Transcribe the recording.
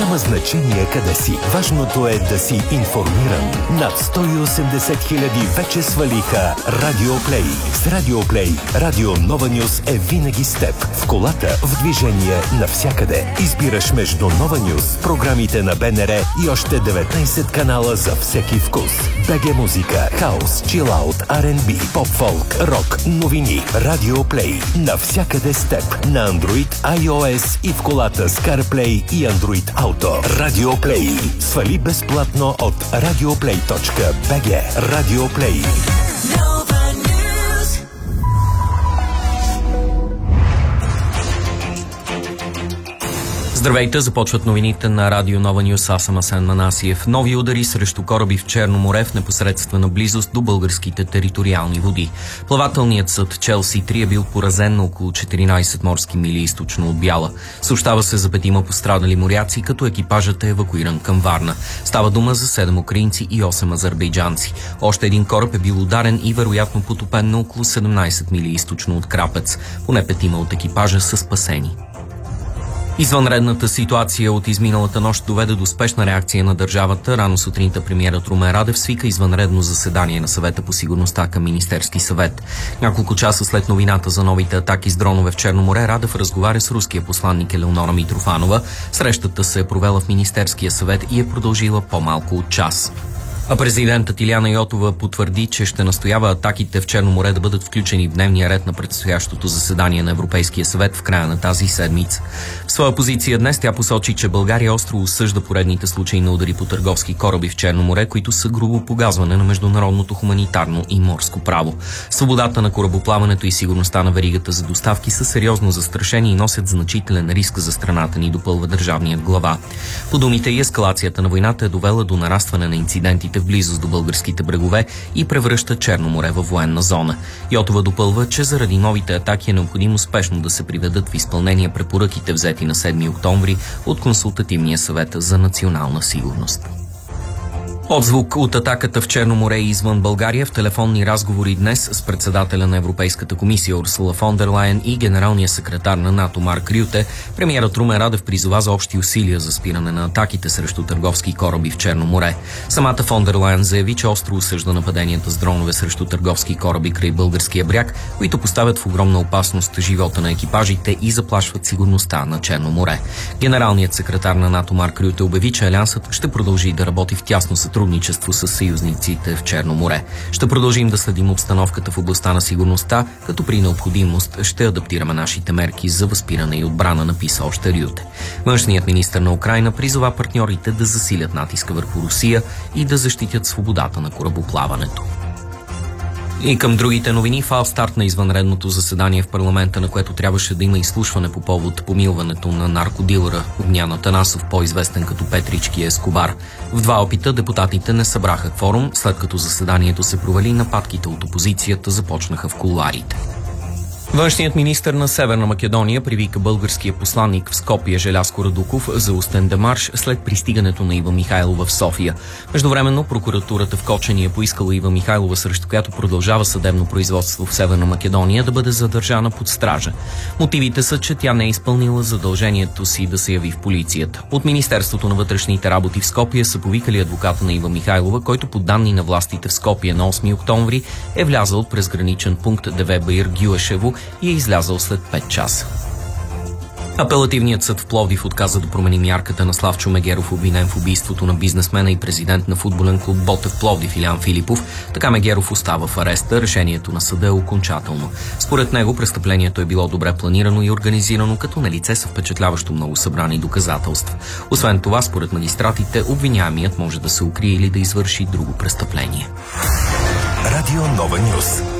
Няма значение къде си. Важното е да си информиран. Над 180 хиляди вече свалиха Радиоплей. С Радиоплей Радио Нова Нюс е винаги с теб. В колата, в движение, навсякъде. Избираш между Нова Нюс, програмите на БНР и още 19 канала за всеки вкус. БГ музика, хаус, чилаут, R&B, поп-фолк, рок, новини. Радиоплей. Навсякъде с теб. На Android, iOS и в колата с CarPlay и Android Auto. Радиоплей. Свали безплатно от radioplay.bg. Радиоплей. Здравейте, започват новините на Радио Нова Нюс. Аз съм Асен Манасиев. Нови удари срещу кораби в Черно море в непосредствена близост до българските териториални води. Плавателният съд Челси 3 е бил поразен на около 14 морски мили източно от Бяла. Съобщава се за 5 пострадали моряци, като екипажът е евакуиран към Варна. Става дума за 7 украинци и 8 азербайджанци. Още един кораб е бил ударен и вероятно потопен на около 17 мили източно от Крапец. Поне 5 от екипажа са спасени. Извънредната ситуация от изминалата нощ доведе до спешна реакция на държавата. Рано сутринта премиерът Румен Радев свика извънредно заседание на Съвета по сигурността към Министерски съвет. Няколко часа след новината за новите атаки с дронове в Черно море, Радев разговаря с руския посланник Елеонора Митрофанова. Срещата се е провела в Министерския съвет и е продължила по-малко от час. А президентът Илияна Йотова потвърди, че ще настоява атаките в Черно море да бъдат включени в дневния ред на предстоящото заседание на Европейския съвет в края на тази седмица. В своя позиция днес тя посочи, че България остро осъжда поредните случаи на удари по търговски кораби в Черно море, които са грубо погазване на международното хуманитарно и морско право. Свободата на корабоплаването и сигурността на веригата за доставки са сериозно застрашени и носят значителен риск за страната ни, допълва държавният глава. По думите и ескалацията на войната е довела до нарастване на инцидентите в близост до българските брегове и превръща Черно море във военна зона. Йотова допълва, че заради новите атаки е необходимо спешно да се приведат в изпълнение препоръките, взети на 7 октомври от Консултативния съвет за национална сигурност. Отзвук от атаката в Черно море и извън България в телефонни разговори днес с председателя на Европейската комисия Урсула фон дер Лайен и генералния секретар на НАТО Марк Рюте, премиерът Румен Радев призова за общи усилия за спиране на атаките срещу търговски кораби в Черно море. Самата фон дер Лайен заяви, че остро осъжда нападенията с дронове срещу търговски кораби край българския бряг, които поставят в огромна опасност живота на екипажите и заплашват сигурността на Черно море. Генералният секретар на НАТО Марк Рюте обяви, че Алиансът ще продължи да работи в тясно сътрудничество с съюзниците в Черно море. Ще продължим да следим обстановката в областта на сигурността, като при необходимост ще адаптираме нашите мерки за възпиране и отбрана, написа още Рюте. Външният министър на Украйна призова партньорите да засилят натиска върху Русия и да защитят свободата на корабоплаването. И към другите новини, фал старт на извънредното заседание в парламента, на което трябваше да има изслушване по повод помилването на наркодилъра Огнян Атанасов, по-известен като Петрички Ескобар. В 2 опита депутатите не събраха кворум, след като заседанието се провали, нападките от опозицията започнаха в кулоарите. Външният министър на Северна Македония привика българския посланник в Скопие Желязко Радуков за устен демарш след пристигането на Ива Михайлова в София. Междувременно прокуратурата в Кочани е поискала Ива Михайлова, срещу която продължава съдебно производство в Северна Македония, да бъде задържана под стража. Мотивите са, че тя не е изпълнила задължението си да се яви в полицията. От Министерството на вътрешните работи в Скопие са повикали адвоката на Ива Михайлова, който по данни на властите в Скопие на 8 октомври е влязъл през граничен пункт Девебаир Гюешево и е излязъл след 5 часа. Апелативният съд в Пловдив отказа да промени мярката на Славчо Мегеров, обвинен в убийството на бизнесмена и президент на футболен клуб Ботев Пловдив Илян Филипов. Така Мегеров остава в ареста. Решението на съда е окончателно. Според него престъплението е било добре планирано и организирано, като на лице са впечатляващо много събрани доказателства. Освен това, според магистратите, обвиняемият може да се укрие или да извърши друго престъпление. Радио Нова Нюс.